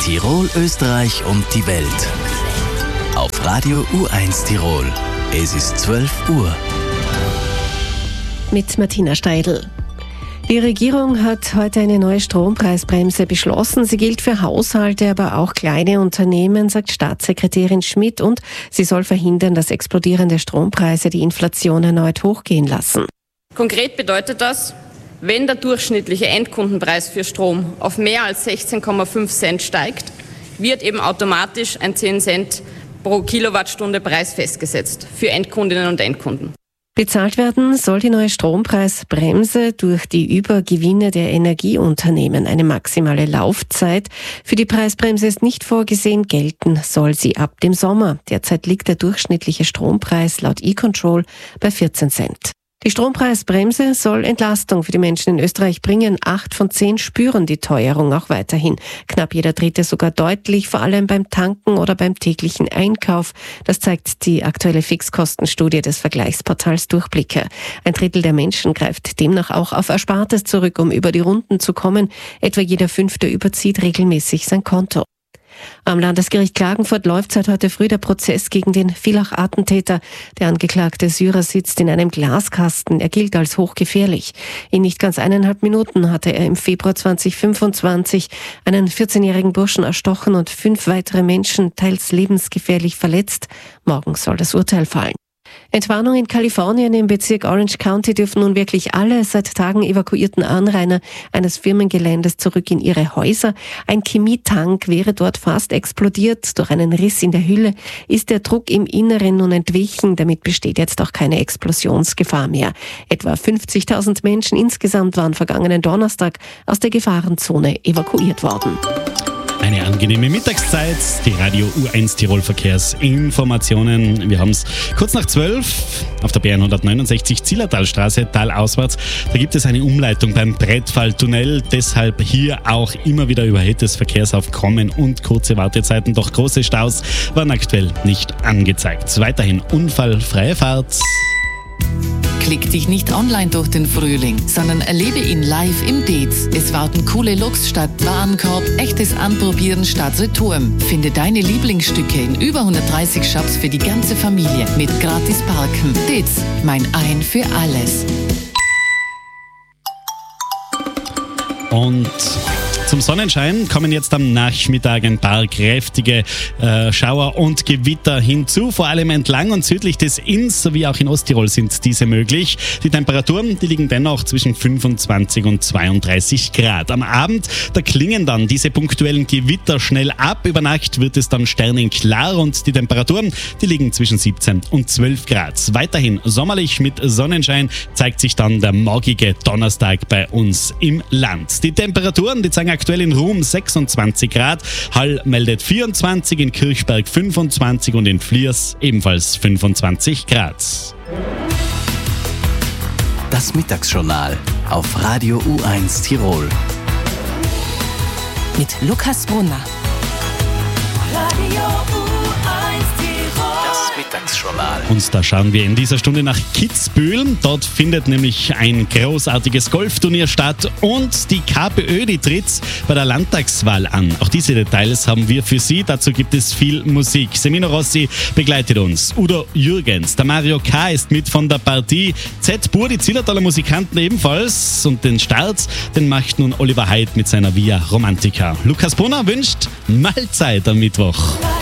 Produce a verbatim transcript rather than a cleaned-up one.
Tirol, Österreich und die Welt. Auf Radio U eins Tirol. Es ist zwölf Uhr. Mit Martina Steidl. Die Regierung hat heute eine neue Strompreisbremse beschlossen. Sie gilt für Haushalte, aber auch kleine Unternehmen, sagt Staatssekretärin Schmidt. Und sie soll verhindern, dass explodierende Strompreise die Inflation erneut hochgehen lassen. Konkret bedeutet das, wenn der durchschnittliche Endkundenpreis für Strom auf mehr als sechzehn Komma fünf Cent steigt, wird eben automatisch ein zehn Cent pro Kilowattstunde Preis festgesetzt für Endkundinnen und Endkunden. Bezahlt werden soll die neue Strompreisbremse durch die Übergewinne der Energieunternehmen. Eine maximale Laufzeit für die Preisbremse ist nicht vorgesehen. Gelten soll sie ab dem Sommer. Derzeit liegt der durchschnittliche Strompreis laut E-Control bei vierzehn Cent. Die Strompreisbremse soll Entlastung für die Menschen in Österreich bringen. Acht von zehn spüren die Teuerung auch weiterhin. Knapp jeder Dritte sogar deutlich, vor allem beim Tanken oder beim täglichen Einkauf. Das zeigt die aktuelle Fixkostenstudie des Vergleichsportals Durchblicke. Ein Drittel der Menschen greift demnach auch auf Erspartes zurück, um über die Runden zu kommen. Etwa jeder Fünfte überzieht regelmäßig sein Konto. Am Landesgericht Klagenfurt läuft seit heute früh der Prozess gegen den Villach-Attentäter. Der angeklagte Syrer sitzt in einem Glaskasten. Er gilt als hochgefährlich. In nicht ganz eineinhalb Minuten hatte er im Februar zweitausendfünfundzwanzig einen vierzehnjährigen Burschen erstochen und fünf weitere Menschen teils lebensgefährlich verletzt. Morgen soll das Urteil fallen. Entwarnung in Kalifornien im Bezirk Orange County dürfen nun wirklich alle seit Tagen evakuierten Anrainer eines Firmengeländes zurück in ihre Häuser. Ein Chemietank wäre dort fast explodiert. Durch einen Riss in der Hülle ist der Druck im Inneren nun entwichen. Damit besteht jetzt auch keine Explosionsgefahr mehr. Etwa fünfzigtausend Menschen insgesamt waren vergangenen Donnerstag aus der Gefahrenzone evakuiert worden. Eine angenehme Mittagszeit, die Radio U eins Tirol Verkehrsinformationen. Wir haben es kurz nach zwölf auf der B hundertneunundsechzig Zillertalstraße, talauswärts. Da gibt es eine Umleitung beim Brettfalltunnel. Deshalb hier auch immer wieder überhöhtes Verkehrsaufkommen und kurze Wartezeiten. Doch große Staus waren aktuell nicht angezeigt. Weiterhin unfallfreie Fahrt. Klick dich nicht online durch den Frühling, sondern erlebe ihn live im Dez. Es warten coole Looks statt Warenkorb, echtes Anprobieren statt Retouren. Finde deine Lieblingsstücke in über hundertdreißig Shops für die ganze Familie mit gratis Parken. Dez, mein Ein für alles. Und zum Sonnenschein kommen jetzt am Nachmittag ein paar kräftige äh, Schauer und Gewitter hinzu. Vor allem entlang und südlich des Inns sowie auch in Osttirol sind diese möglich. Die Temperaturen, die liegen dennoch zwischen fünfundzwanzig und zweiunddreißig Grad. Am Abend, da klingen dann diese punktuellen Gewitter schnell ab. Über Nacht wird es dann sternenklar und die Temperaturen, die liegen zwischen siebzehn und zwölf Grad. Weiterhin sommerlich mit Sonnenschein zeigt sich dann der morgige Donnerstag bei uns im Land. Die Temperaturen, die zeigen aktuell in Ruhm sechsundzwanzig Grad, Hall meldet vierundzwanzig, in Kirchberg fünfundzwanzig und in Fliers ebenfalls fünfundzwanzig Grad. Das Mittagsjournal auf Radio U eins Tirol. Mit Lukas Brunner. Radio U eins Tirol. Das Mittagsjournal. Und da schauen wir in dieser Stunde nach Kitzbühel. Dort findet nämlich ein großartiges Golfturnier statt und die KPÖ, die tritt bei der Landtagswahl an. Auch diese Details haben wir für Sie. Dazu gibt es viel Musik. Semino Rossi begleitet uns. Udo Jürgens, der Mario K. ist mit von der Partie. Z Bur, die Zillertaler Musikanten ebenfalls. Und den Start, den macht nun Oliver Heid mit seiner Via Romantica. Lukas Brunner wünscht Mahlzeit am Mittwoch.